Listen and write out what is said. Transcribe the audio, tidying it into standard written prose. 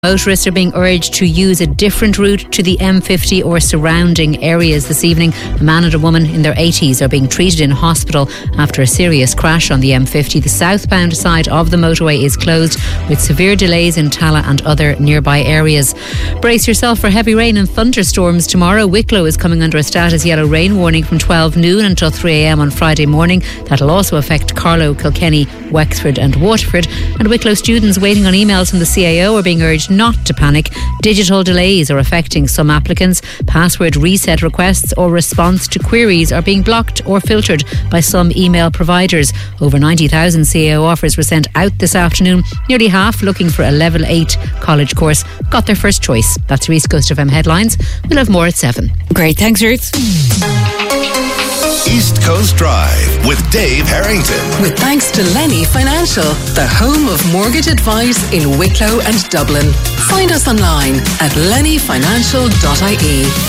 Motorists are being urged to use a different route to the M50 or surrounding areas this evening. A man and a woman in their 80s are being treated in hospital after a serious crash on the M50. The southbound side of the motorway is closed with severe delays in Tala and other nearby areas. Brace yourself for heavy rain and thunderstorms tomorrow. Wicklow is coming under a status yellow rain warning from 12 noon until 3 a.m. on Friday morning. That'll also affect Carlow, Kilkenny, Wexford and Waterford. And Wicklow students waiting on emails from the CAO are being urged not to panic. Digital delays are affecting some applicants. Password reset requests or response to queries are being blocked or filtered by some email providers. Over 90,000 CAO offers were sent out this afternoon. Nearly half looking for a level 8 college course got their first choice. That's your East Coast FM headlines. We'll have more at 7. Great, thanks Ruth. East Coast Drive with Dave Harrington. With thanks to Lenny Financial, the home of mortgage advice in Wicklow and Dublin. Find us online at lennyfinancial.ie.